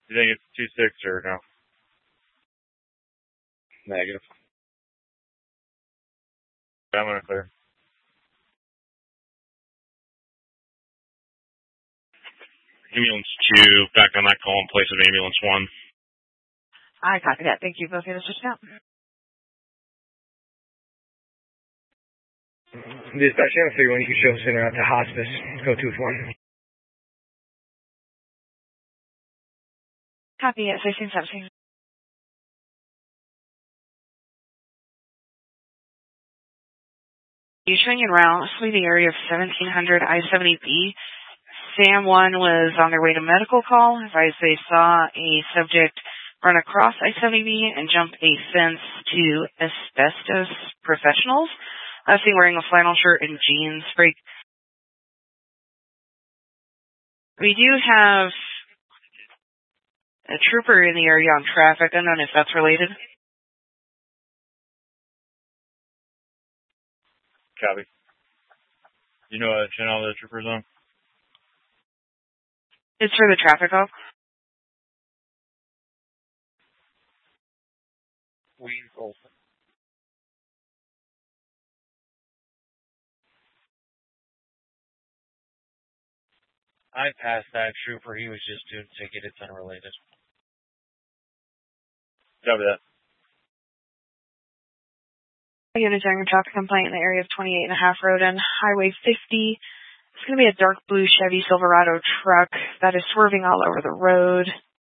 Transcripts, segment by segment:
You think it's 2-6 or no? Negative. I'm going to clear. Ambulance 2, back on that call in place of Ambulance 1. I copy that. Thank you. Both units just out. Dispatch, I figure when you can show center out to hospice. Go 2 with 1. Copy at 1617. You showing en route through the area of 1700 I-70B. Sam 1 was on their way to medical call. Advised they saw a subject run across I-70B and jump a fence to asbestos professionals. Seen wearing a flannel shirt and jeans. We do have a trooper in the area on traffic. Unknown if that's related. Copy. You know what channel the trooper's on? It's for the traffic call. Weave Olson. I passed that trooper. He was just doing ticket. It's unrelated. Copy that. Unit during a traffic complaint in the area of 28.5 Road and Highway 50. It's going to be a dark blue Chevy Silverado truck that is swerving all over the road.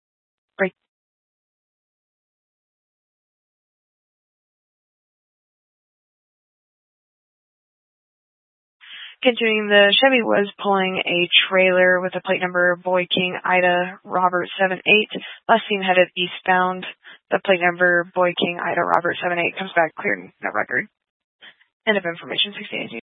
Continuing, the Chevy was pulling a trailer with a plate number Boy King Ida Robert 78. Last seen headed eastbound. The plate number Boy King Ida Robert 78 comes back clear, no record. End of information 1618.